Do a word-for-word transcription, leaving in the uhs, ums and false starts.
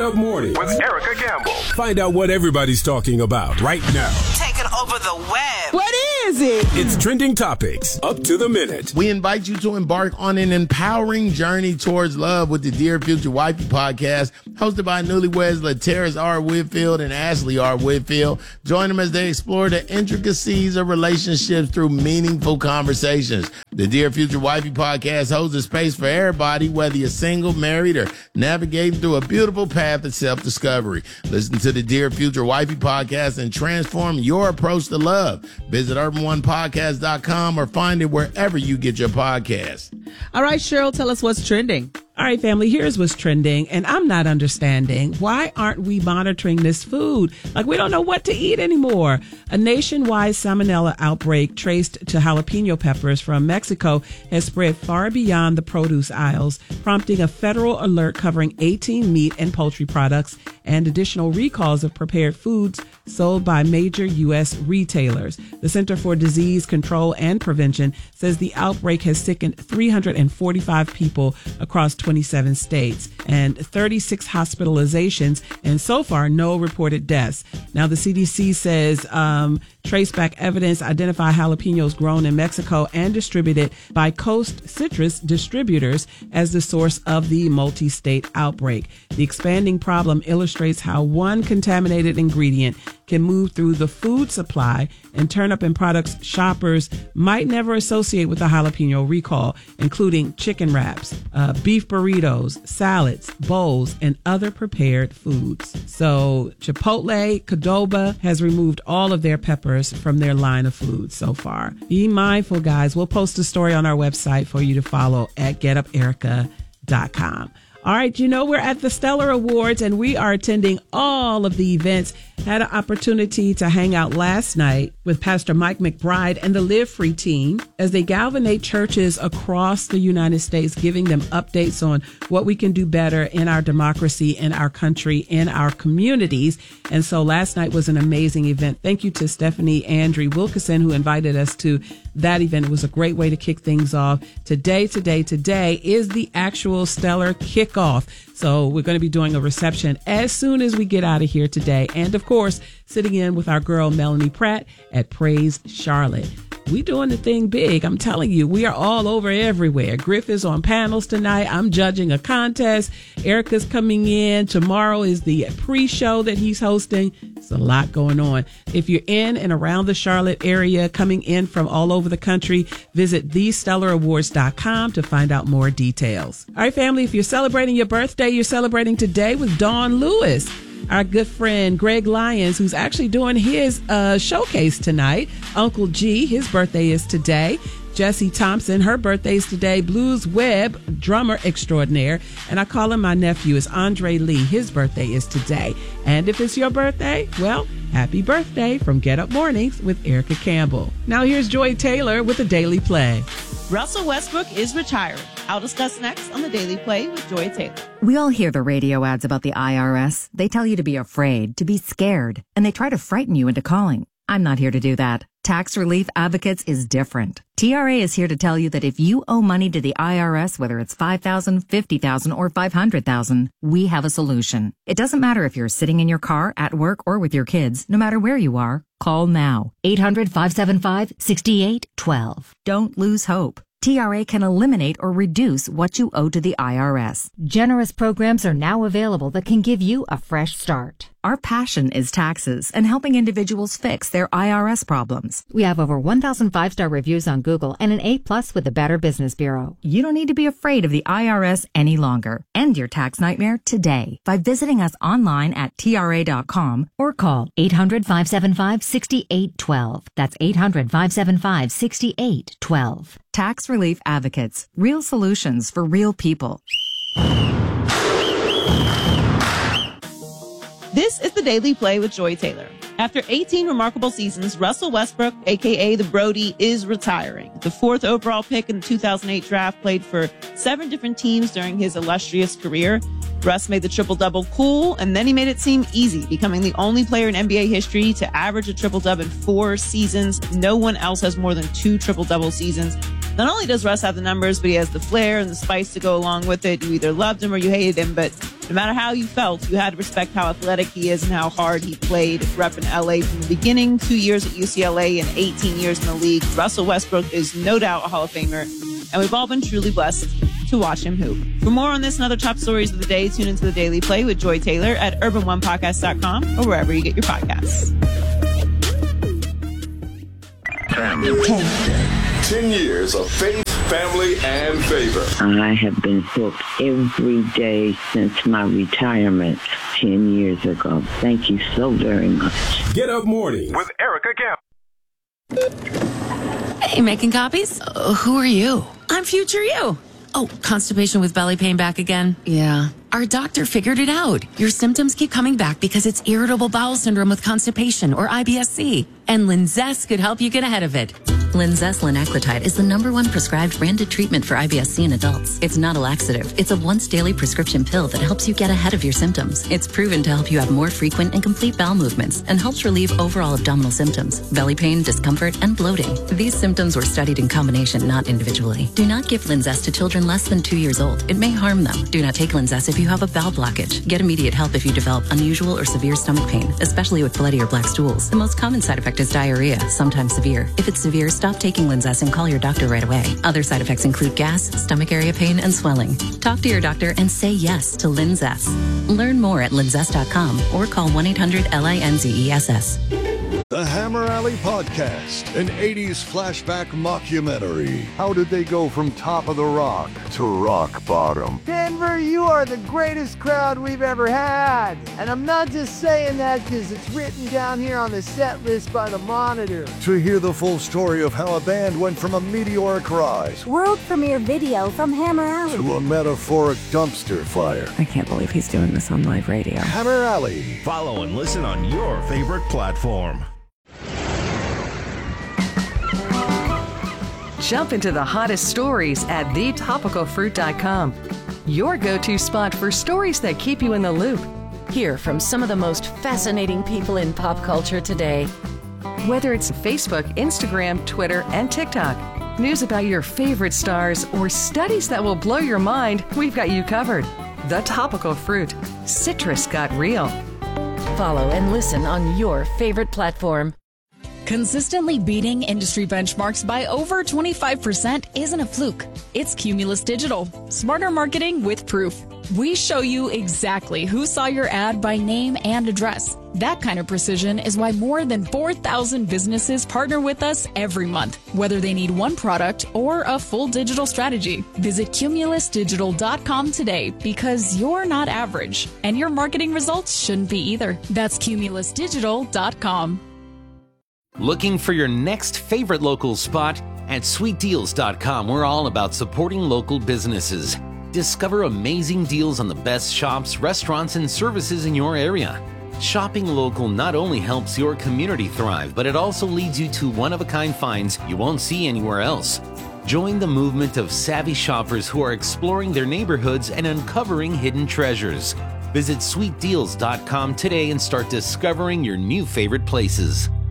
Up Mornings with Erica Gamble. Find out what everybody's talking about right now. Taking over the web. What is it? It's Trending Topics, up to the minute. We invite you to embark on an empowering journey towards love with the Dear Future Wifey podcast, hosted by newlyweds LaTerrace R. Whitfield and Ashley R. Whitfield. Join them as they explore the intricacies of relationships through meaningful conversations. The Dear Future Wifey podcast holds a space for everybody, whether you're single, married, or navigating through a beautiful path of self-discovery. Listen to the Dear Future Wifey podcast and transform your approach to love. Visit urban one podcast dot com or find it wherever you get your podcasts. All right, Cheryl, tell us what's trending. All right, family, here's what's trending, and I'm not understanding. Why aren't we monitoring this food? Like, we don't know what to eat anymore. A nationwide salmonella outbreak traced to jalapeno peppers from Mexico has spread far beyond the produce aisles, prompting a federal alert covering eighteen meat and poultry products and additional recalls of prepared foods sold by major U S retailers. The Center for Disease Control and Prevention says the outbreak has sickened three hundred forty-five people across twenty-seven states and thirty-six hospitalizations, and so far no reported deaths. Now the C D C says um, traceback evidence identify jalapenos grown in Mexico and distributed by Coast Citrus distributors as the source of the multi-state outbreak. The expanding problem illustrates how one contaminated ingredient can move through the food supply and turn up in products shoppers might never associate with a jalapeno recall, including chicken wraps, uh, beef burritos, salads, bowls, and other prepared foods. So Chipotle, Qdoba has removed all of their peppers from their line of foods so far. Be mindful, guys. We'll post a story on our website for you to follow at get up erica dot com. All right, you know, we're at the Stellar Awards and we are attending all of the events. Had an opportunity to hang out last night with Pastor Mike McBride and the Live Free team as they galvanate churches across the United States, giving them updates on what we can do better in our democracy, in our country, in our communities. And so last night was an amazing event. Thank you to Stephanie Andre Wilkinson, who invited us to that event. It was a great way to kick things off. Today, today, today is the actual Stellar kickoff. So we're going to be doing a reception as soon as we get out of here today. And of course, sitting in with our girl, Melanie Pratt at Praise Charlotte. We doing the thing big. I'm telling you, we are all over everywhere. Griff is on panels tonight. I'm judging a contest. Erica's coming in. Tomorrow is the pre-show that he's hosting. It's a lot going on. If you're in and around the Charlotte area, coming in from all over the country, visit the stellar awards dot com to find out more details. All right, family, if you're celebrating your birthday, you're celebrating today with Dawn Lewis. Our good friend Greg Lyons, who's actually doing his uh, showcase tonight. Uncle G, his birthday is today. Jesse Thompson, her birthday is today. Blues Webb, drummer extraordinaire. And I call him my nephew, is Andre Lee. His birthday is today. And if it's your birthday, well, happy birthday from Get Up Mornings with Erica Campbell. Now here's Joy Taylor with the Daily Play. Russell Westbrook is retiring. I'll discuss next on the Daily Play with Joy Taylor. We all hear the radio ads about the I R S. They tell you to be afraid, to be scared, and they try to frighten you into calling. I'm not here to do that. Tax Relief Advocates is different. T R A is here to tell you that if you owe money to the I R S, whether it's five thousand dollars, fifty thousand dollars, or five hundred thousand dollars, we have a solution. It doesn't matter if you're sitting in your car, at work, or with your kids. No matter where you are, call now. eight hundred, five seven five, six eight one two. Don't lose hope. T R A can eliminate or reduce what you owe to the I R S. Generous programs are now available that can give you a fresh start. Our passion is taxes and helping individuals fix their I R S problems. We have over one thousand five-star reviews on Google and an A plus with the Better Business Bureau. You don't need to be afraid of the I R S any longer. End your tax nightmare today by visiting us online at T R A dot com or call eight hundred, five seven five, six eight one two. That's eight hundred, five seven five, six eight one two. Tax Relief Advocates. Real solutions for real people. This is the Daily Play with Joy Taylor. After eighteen remarkable seasons, Russell Westbrook, a k a the Brody, is retiring. The fourth overall pick in the two thousand eight draft, played for seven different teams during his illustrious career. Russ made the triple-double cool, and then he made it seem easy, becoming the only player in N B A history to average a triple-double in four seasons. No one else has more than two triple-double seasons. Not only does Russ have the numbers, but he has the flair and the spice to go along with it. You either loved him or you hated him, but No matter how you felt, you had to respect how athletic he is and how hard he played repping L A from the beginning. Two years at U C L A and eighteen years in the league. Russell Westbrook is no doubt a Hall of Famer, and we've all been truly blessed to watch him hoop. For more on this and other top stories of the day, tune into the Daily Play with Joy Taylor at urban one podcast dot com or wherever you get your podcasts. Ten years of faith, family, and favor. I have been hooked every day since my retirement ten years ago. Thank you so very much. Get Up Morning with Erica Camp. Hey, making copies? Uh, who are you? I'm future you. Oh, constipation with belly pain back again? Yeah. Our doctor figured it out. Your symptoms keep coming back because it's irritable bowel syndrome with constipation, or I B S C. And Linzess could help you get ahead of it. Linzess linaclotide is the number one prescribed branded treatment for I B S C in adults. It's not a laxative. It's a once daily prescription pill that helps you get ahead of your symptoms. It's proven to help you have more frequent and complete bowel movements and helps relieve overall abdominal symptoms, belly pain, discomfort, and bloating. These symptoms were studied in combination, not individually. Do not give Linzess to children less than two years old. It may harm them. Do not take Linzess if you have a bowel blockage. Get immediate help if you develop unusual or severe stomach pain, especially with bloody or black stools. The most common side effect is diarrhea, sometimes severe. If it's severe, stop taking Linzess and call your doctor right away. Other side effects include gas, stomach area pain, and swelling. Talk to your doctor and say yes to Linzess. Learn more at linzess dot com or call one eight hundred L I N Z E S S. The Hammer Alley Podcast, an eighties flashback mockumentary. How did they go from top of the rock to rock bottom? Denver, you are the greatest crowd we've ever had. And I'm not just saying that because it's written down here on the set list by the Monitor. To hear the full story of how a band went from a meteoric rise, world premiere video from Hammer Alley, to a metaphoric dumpster fire. I can't believe he's doing this on live radio. Hammer Alley. Follow and listen on your favorite platform. Jump into the hottest stories at the topical fruit dot com. Your go-to spot for stories that keep you in the loop. Hear from some of the most fascinating people in pop culture today. Whether it's Facebook, Instagram, Twitter, and TikTok, news about your favorite stars, or studies that will blow your mind, we've got you covered. The Topical Fruit. Citrus got real. Follow and listen on your favorite platform. Consistently beating industry benchmarks by over twenty-five percent isn't a fluke. It's Cumulus Digital. Smarter marketing with proof. We show you exactly who saw your ad by name and address. That kind of precision is why more than four thousand businesses partner with us every month, whether they need one product or a full digital strategy. Visit cumulus digital dot com today because you're not average, and your marketing results shouldn't be either. That's cumulus digital dot com. Looking for your next favorite local spot? At sweet deals dot com, we're all about supporting local businesses. Discover amazing deals on the best shops, restaurants, and services in your area. Shopping local not only helps your community thrive, but it also leads you to one-of-a-kind finds you won't see anywhere else. Join the movement of savvy shoppers who are exploring their neighborhoods and uncovering hidden treasures. Visit sweet deals dot com today and start discovering your new favorite places.